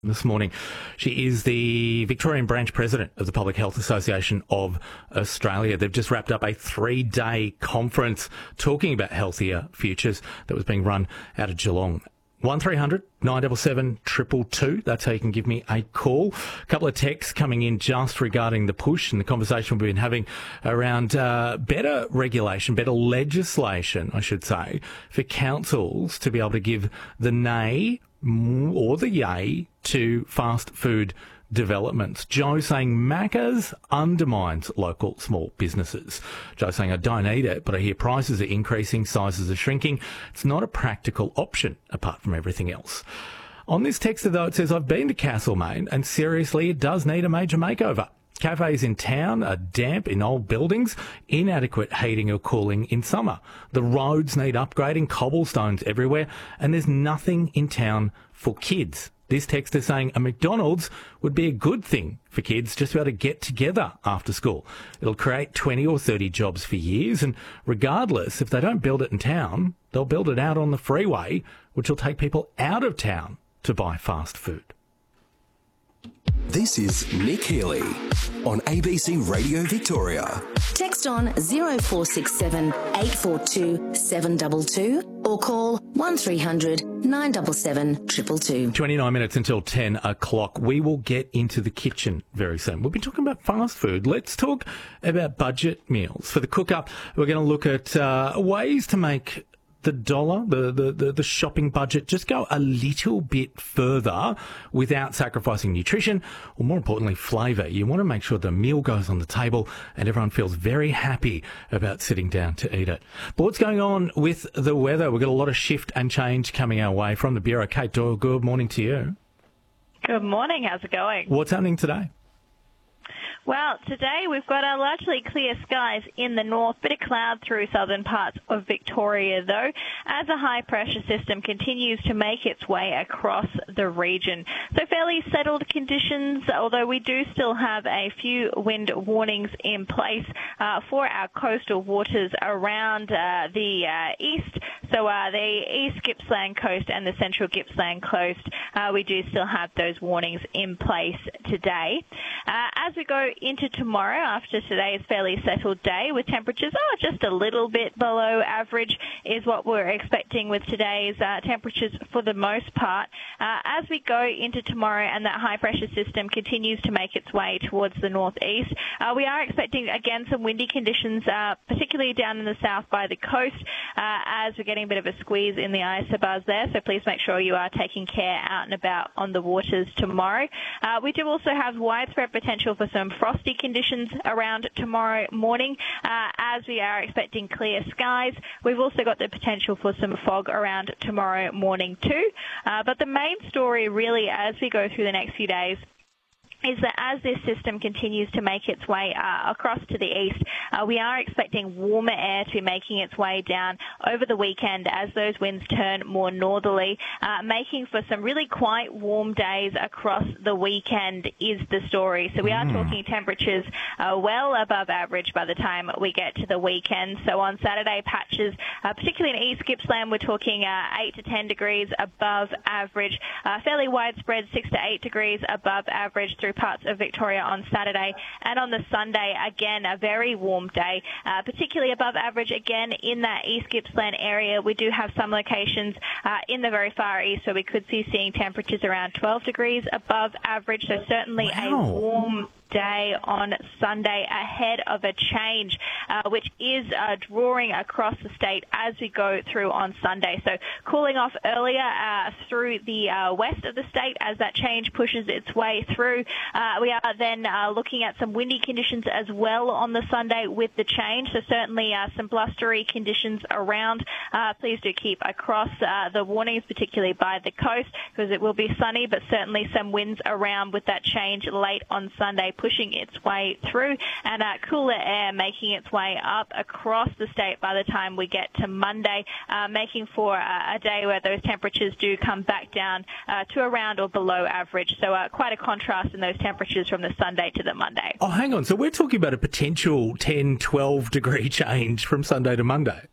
This morning. She is the Victorian branch president of the Public Health Association of Australia. They've just wrapped up a 3-day conference talking about healthier futures that was being run out of Geelong. 1300 977 222. That's how you can give me a call. A couple of texts coming in just regarding the push and the conversation we've been having around better regulation, better legislation, I should say, for councils to be able to give the nay or the yay to fast food developments. Joe saying Macca's undermines local small businesses. Joe saying I don't eat it, but I hear prices are increasing, sizes are shrinking. It's not a practical option apart from everything else. On this texter though, it says I've been to Castlemaine and seriously it does need a major makeover. Cafes in town are damp in old buildings, inadequate heating or cooling in summer. The roads need upgrading, cobblestones everywhere, and there's nothing in town for kids. This text is saying a McDonald's would be a good thing for kids just to be able to get together after school. It'll create 20 or 30 jobs for years, and regardless, if they don't build it in town, they'll build it out on the freeway, which will take people out of town to buy fast food. This is Nick Healy on ABC Radio Victoria. Text on 0467 842 722 or call 1300 977 222. 29 minutes until 10 o'clock. We will get into the kitchen very soon. We've been talking about fast food. Let's talk about budget meals. For the cook-up, we're going to look at ways to make the dollar, the shopping budget, just go a little bit further without sacrificing nutrition or, more importantly, flavour. You want to make sure the meal goes on the table and everyone feels very happy about sitting down to eat it. But what's going on with the weather? We've got a lot of shift and change coming our way from the Bureau. Kate Doyle, good morning to you. Good morning. How's it going? What's happening today? Well, today we've got largely clear skies in the north, bit of cloud through southern parts of Victoria, though, as a high-pressure system continues to make its way across the region. So fairly settled conditions, although we do still have a few wind warnings in place for our coastal waters around the east. So the East Gippsland coast and the Central Gippsland coast, we do still have those warnings in place today. As we go into tomorrow, after today's fairly settled day with temperatures just a little bit below average is what we're expecting with today's temperatures for the most part. As we go into tomorrow and that high pressure system continues to make its way towards the northeast, we are expecting again some windy conditions, particularly down in the south by the coast, as we're getting a bit of a squeeze in the isobars there. So please make sure you are taking care out and about on the waters tomorrow. We do also have widespread potential for some frosty conditions around tomorrow morning, as we are expecting clear skies. We've also got the potential for some fog around tomorrow morning too. But the main story really as we go through the next few days is that as this system continues to make its way across to the east, we are expecting warmer air to be making its way down over the weekend as those winds turn more northerly, making for some really quite warm days across the weekend is the story. So we are talking temperatures well above average by the time we get to the weekend. So on Saturday, patches, particularly in East Gippsland, we're talking 8 to 10 degrees above average, fairly widespread 6 to 8 degrees above average through parts of Victoria on Saturday. And on the Sunday, again, a very warm day, particularly above average again in that East Gippsland area. We do have some locations in the very far east, so we could see seeing temperatures around 12 degrees above average. So certainly a warm day on Sunday ahead of a change, which is drawing across the state as we go through on Sunday. So cooling off earlier through the west of the state as that change pushes its way through. We are then looking at some windy conditions as well on the Sunday with the change. So certainly some blustery conditions around. Please do keep across the warnings, particularly by the coast, because it will be sunny, but certainly some winds around with that change late on Sunday, pushing its way through, and cooler air making its way up across the state by the time we get to Monday, making for a day where those temperatures do come back down to around or below average. So quite a contrast in those temperatures from the Sunday to the Monday. Oh, hang on. So we're talking about a potential 10, 12 degree change from Sunday to Monday.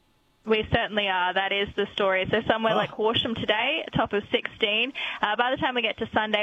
We certainly are. That is the story. So somewhere like Horsham today, a top of 16. By the time we get to Sunday,